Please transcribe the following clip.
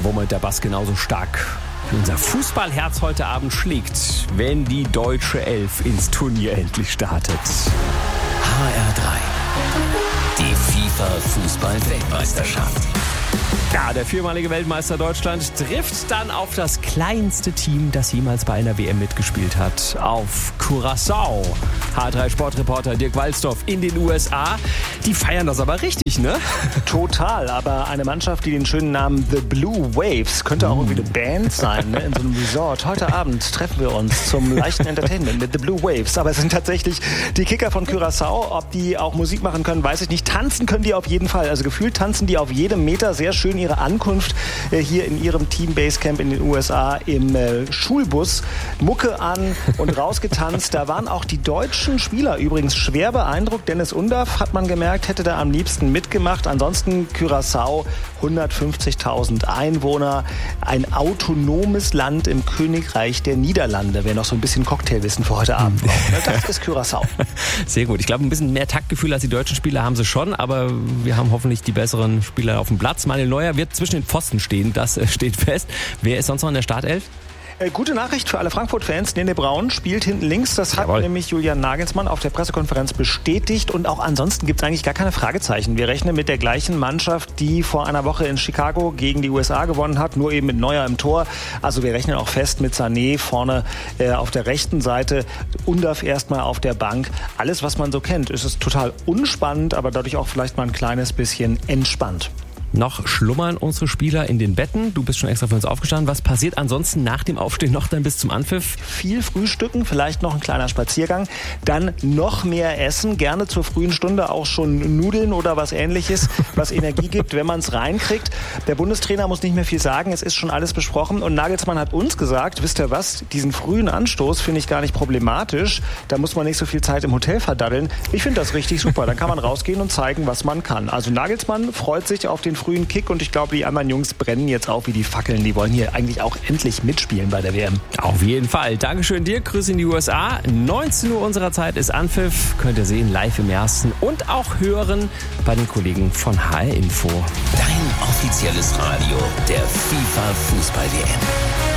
womit der Bass genauso stark wie unser Fußballherz heute Abend schlägt, wenn die deutsche Elf ins Turnier endlich startet. HR3. Die FIFA-Fußball-Weltmeisterschaft. Ja, der viermalige Weltmeister Deutschland trifft dann auf das kleinste Team, das jemals bei einer WM mitgespielt hat, auf Curaçao. HR3-Sportreporter Dirk Walzdorf in den USA. Die feiern das aber richtig, ne? Total, aber eine Mannschaft, die den schönen Namen The Blue Waves, könnte auch irgendwie eine Band sein, ne? In so einem Resort. Heute Abend treffen wir uns zum leichten Entertainment mit The Blue Waves. Aber es sind tatsächlich die Kicker von Curaçao. Ob die auch Musik machen können, weiß ich nicht. Tanzen können die auf jeden Fall. Also gefühlt tanzen die auf jedem Meter. Sehr schön ihre Ankunft hier in ihrem Team Basecamp in den USA im Schulbus. Mucke an und rausgetanzt. Da waren auch die deutschen Spieler übrigens schwer beeindruckt. Dennis Undaff, hat man gemerkt, hätte da am liebsten mitgemacht. Ansonsten Curaçao, 150.000 Einwohner, ein autonomes Land im Königreich der Niederlande. Wer noch so ein bisschen Cocktailwissen für heute Abend braucht. Das ist Curaçao. Sehr gut. Ich glaube, ein bisschen mehr Taktgefühl als die deutschen Spieler haben sie schon, aber wir haben hoffentlich die besseren Spieler auf dem Platz. Manuel Neuer wird zwischen den Pfosten stehen, das steht fest. Wer ist sonst noch in der Startelf? Gute Nachricht für alle Frankfurt-Fans. Nene Braun spielt hinten links. Das hat nämlich Julian Nagelsmann auf der Pressekonferenz bestätigt. Und auch ansonsten gibt es eigentlich gar keine Fragezeichen. Wir rechnen mit der gleichen Mannschaft, die vor einer Woche in Chicago gegen die USA gewonnen hat, nur eben mit Neuer im Tor. Also wir rechnen auch fest mit Sané vorne auf der rechten Seite, Undaff erstmal auf der Bank. Alles, was man so kennt. Es ist total unspannend, aber dadurch auch vielleicht mal ein kleines bisschen entspannt. Noch schlummern unsere Spieler in den Betten. Du bist schon extra für uns aufgestanden. Was passiert ansonsten nach dem Aufstehen noch dann bis zum Anpfiff? Viel frühstücken, vielleicht noch ein kleiner Spaziergang, dann noch mehr essen, gerne zur frühen Stunde auch schon Nudeln oder was Ähnliches, was Energie gibt, wenn man es reinkriegt. Der Bundestrainer muss nicht mehr viel sagen, es ist schon alles besprochen und Nagelsmann hat uns gesagt, wisst ihr was, diesen frühen Anstoß finde ich gar nicht problematisch, da muss man nicht so viel Zeit im Hotel verdaddeln. Ich finde das richtig super, dann kann man rausgehen und zeigen, was man kann. Also Nagelsmann freut sich auf den frühen Kick und ich glaube, die anderen Jungs brennen jetzt auf wie die Fackeln. Die wollen hier eigentlich auch endlich mitspielen bei der WM. Auf jeden Fall. Dankeschön dir. Grüße in die USA. 19 Uhr unserer Zeit ist Anpfiff. Könnt ihr sehen live im Ersten und auch hören bei den Kollegen von HR Info. Dein offizielles Radio der FIFA Fußball-WM.